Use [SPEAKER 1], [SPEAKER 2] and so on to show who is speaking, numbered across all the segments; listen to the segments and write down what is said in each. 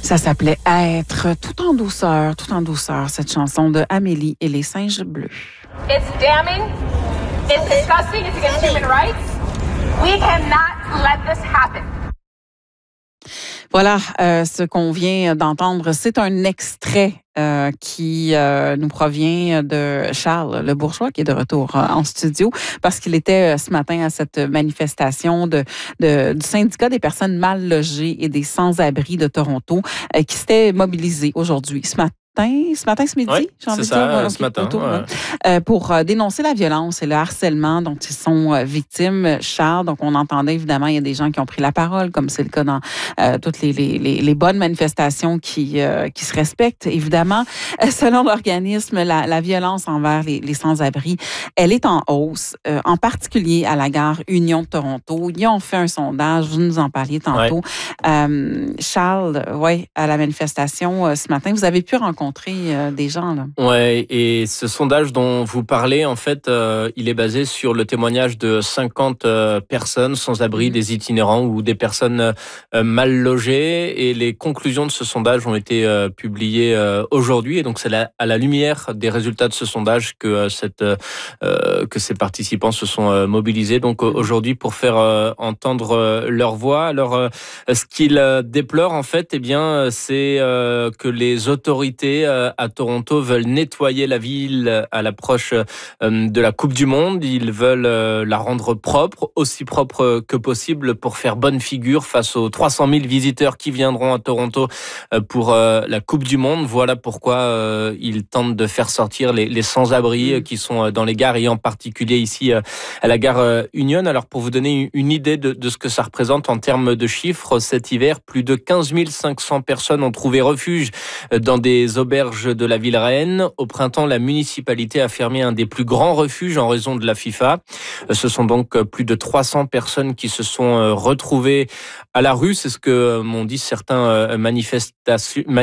[SPEAKER 1] Ça s'appelait Être, tout en douceur, cette chanson de Amélie et les singes bleus.
[SPEAKER 2] It's damning, it's disgusting, it's against human rights. We cannot let this happen.
[SPEAKER 1] Voilà, ce qu'on vient d'entendre, c'est un extrait qui nous provient de Charles Le Bourgeois, qui est de retour en studio, parce qu'il était ce matin à cette manifestation du syndicat des personnes mal logées et des sans-abri de Toronto, qui s'était mobilisé aujourd'hui, ce midi,
[SPEAKER 3] oui,
[SPEAKER 1] j'ai envie
[SPEAKER 3] c'est
[SPEAKER 1] de dire.
[SPEAKER 3] ça, ce matin.
[SPEAKER 1] Pour dénoncer la violence et le harcèlement dont ils sont victimes. Charles, donc on entendait évidemment, il y a des gens qui ont pris la parole, comme c'est le cas dans toutes les bonnes manifestations qui se respectent. Évidemment, selon l'organisme, la violence envers les sans-abri, elle est en hausse, en particulier à la gare Union de Toronto. Ils ont fait un sondage, vous nous en parliez tantôt. Ouais. Charles, à la manifestation ce matin, vous avez pu rencontrer des gens, là.
[SPEAKER 3] Ouais, et ce sondage dont vous parlez, en fait, il est basé sur le témoignage de 50 personnes sans abri, des itinérants ou des personnes mal logées. Et les conclusions de ce sondage ont été publiées aujourd'hui. Et donc, c'est à la lumière des résultats de ce sondage que ces participants se sont mobilisés. Donc, aujourd'hui, pour faire entendre leur voix. Alors, ce qu'ils déplorent, en fait, c'est que les autorités à Toronto veulent nettoyer la ville à l'approche de la Coupe du Monde. Ils veulent la rendre propre, aussi propre que possible pour faire bonne figure face aux 300 000 visiteurs qui viendront à Toronto pour la Coupe du Monde. Voilà pourquoi ils tentent de faire sortir les sans-abri qui sont dans les gares et en particulier ici à la gare Union. Alors pour vous donner une idée de ce que ça représente en termes de chiffres, cet hiver, plus de 15 500 personnes ont trouvé refuge dans des auberges de la ville reine. Au printemps, la municipalité a fermé un des plus grands refuges en raison de la FIFA. Ce sont donc plus de 300 personnes qui se sont retrouvées à la rue. C'est ce que m'ont dit certains manifestants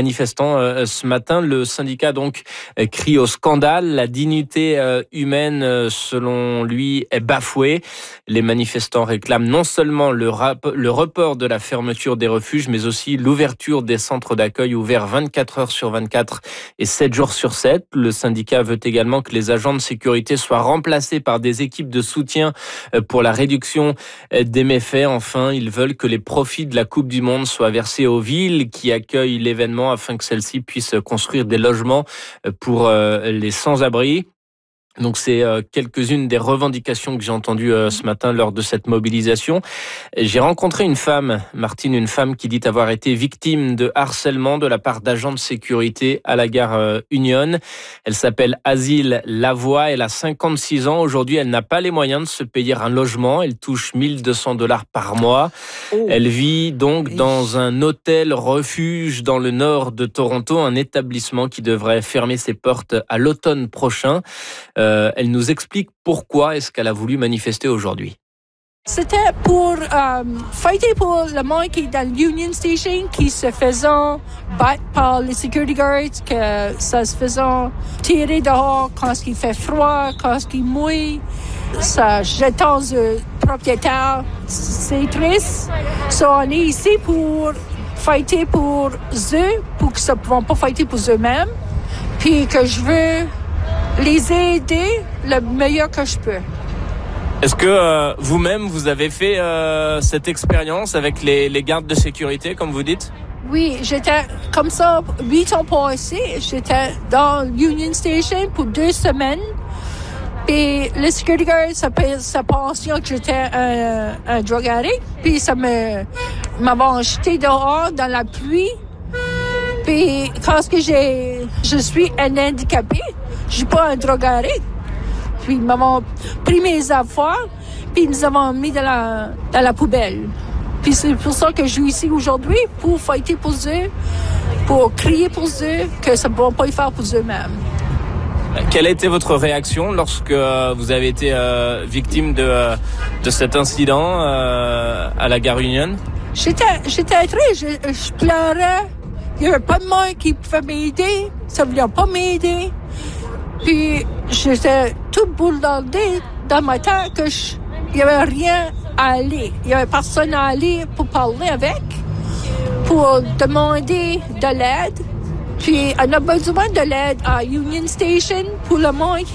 [SPEAKER 3] ce matin. Le syndicat donc crie au scandale. La dignité humaine, selon lui, est bafouée. Les manifestants réclament non seulement le report de la fermeture des refuges, mais aussi l'ouverture des centres d'accueil ouverts 24 heures sur 24 et 7 jours sur 7. Le syndicat veut également que les agents de sécurité soient remplacés par des équipes de soutien pour la réduction des méfaits. Enfin, ils veulent que les profits de la Coupe du Monde soient versés aux villes qui accueillent l'événement afin que celles-ci puissent construire des logements pour les sans-abri. Donc c'est quelques-unes des revendications que j'ai entendues ce matin lors de cette mobilisation. J'ai rencontré une femme, Martine, une femme qui dit avoir été victime de harcèlement de la part d'agents de sécurité à la gare Union. Elle s'appelle Asile Lavoie, elle a 56 ans. Aujourd'hui, elle n'a pas les moyens de se payer un logement. Elle touche $1 200 par mois. Elle vit donc dans un hôtel refuge dans le nord de Toronto, un établissement qui devrait fermer ses portes à l'automne prochain. Elle nous explique pourquoi est-ce qu'elle a voulu manifester aujourd'hui.
[SPEAKER 4] C'était pour fighter pour le monde qui est dans l'Union Station, qui se faisait battre par les security guards, que ça se faisait tirer dehors quand il fait froid, quand il mouille. Ça jette le propriétaire. C'est triste. On est ici pour fighter pour eux, pour qu'ils ne vont pas fighter pour eux-mêmes. Puis que je veux les aider le meilleur que je peux.
[SPEAKER 3] Est-ce que vous-même, vous avez fait cette expérience avec les gardes de sécurité, comme vous dites?
[SPEAKER 4] Oui, j'étais comme ça 8 ans passés. J'étais dans l'Union Station pour 2 semaines. Et le security guard, ça pensait que j'étais un drug addict. Puis ça m'avait jeté dehors dans la pluie. Puis quand je suis un handicapé, je suis pas un drug addict. Puis ils m'ont pris mes affaires, puis ils nous avons mis dans la poubelle. Puis c'est pour ça que je suis ici aujourd'hui, pour fighter pour eux, pour crier pour eux, que ça ne pourra pas y faire pour eux-mêmes.
[SPEAKER 3] Quelle a été votre réaction lorsque vous avez été victime de cet incident à la gare Union?
[SPEAKER 4] J'étais triste, je pleurais. Il n'y avait pas de monde qui pouvait m'aider. Ça ne voulait pas m'aider. Puis j'étais toute bouleversée dans ma tête que il n'y avait rien à aller. Il n'y avait personne à aller pour parler avec. pour demander de l'aide. Puis on a besoin de l'aide à Union Station pour le monde